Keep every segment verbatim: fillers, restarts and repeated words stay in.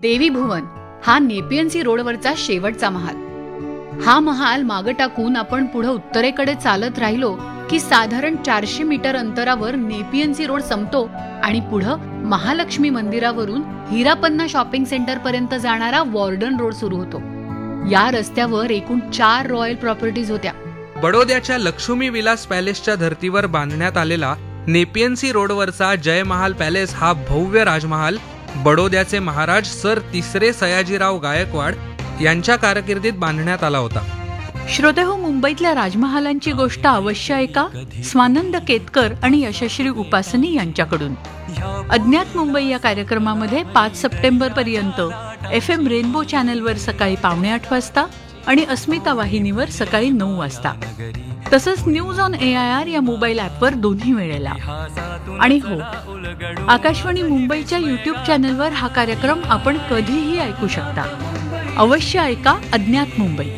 देवी भुवन हा Nepean C रोडवरचा शेवटचा महाल. हा महाल मागं टाकून आपण पुढे उत्तरेकडे चालत राहिलो की साधारण चारशे मीटर अंतरावर नेपियन सी रोड संपतो आणि पुढं महालक्ष्मी मंदिरावरून हिरापन्ना शॉपिंग सेंटर पर्यंत जाणारा वॉर्डन रोड सुरू होतो. या रस्त्यावर एकूण चार रॉयल प्रॉपर्टीज होत्या. बडोद्याच्या लक्ष्मी विलास पॅलेसच्या धर्तीवर बांधण्यात आलेला नेपियन सी रोडवरचा जय महाल पॅलेस हा भव्य राजमहाल बडोद्याचे महाराज सर तिसरे सयाजीराव गायकवाड यांच्या कारकिर्दीत बांधण्यात आला होता. श्रोतेहो, मुंबईतल्या राजमहालांची गोष्ट अवश्य ऐका स्वानंद केतकर आणि यशश्री उपासनी यांच्याकडून. अज्ञात मुंबई या कार्यक्रमामध्ये पाच सप्टेंबर पर्यंत एफ एम रेनबो चॅनलवर सकाळी पावणे आठ वाजता आणि अस्मिता वाहिनीवर सकाळी नऊ वाजता, तसंच news on A I R या मोबाईल ॲपवर दोन्ही वेळेला. आणि हो, आकाशवाणी मुंबईच्या युट्यूब चॅनलवर हा कार्यक्रम आपण कधीही ऐकू शकता. अवश्य ऐका अज्ञात मुंबई.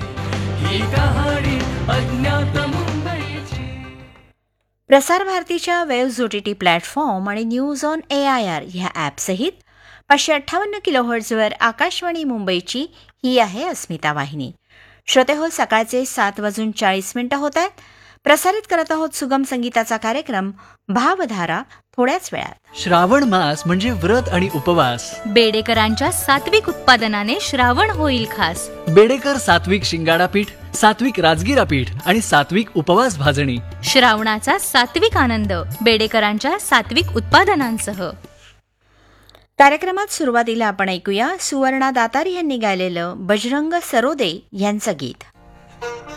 प्रसार भारतीच्या waves O T T platform आणि news on A I R ह्या ॲपसहित पाचशे अठ्ठावन्न किलोहर्ट्झवर आकाशवाणी मुंबईची ही आहे अस्मिता वाहिनी. श्रोते हो, सकाळचे सात वाजून चाळीस मिनिटं होत आहेत. प्रसारित करत आहोत सुगम संगीताचा कार्यक्रम भावधारा थोड्याच वेळात. श्रावण मास म्हणजे व्रत आणि उपवास. बेडेकरांच्या सात्विक उत्पादनाने श्रावण होईल खास. बेडेकर सात्विक शिंगाडा पीठ, सात्विक राजगिरा पीठ आणि सात्विक उपवास भाजणी. श्रावणाचा सात्विक आनंद बेडेकरांच्या सात्विक उत्पादनांसह. कार्यक्रमात सुरुवातीला आपण ऐकूया सुवर्णा दातार यांनी गायलेलं बजरंग सरोदे यांचं गीत.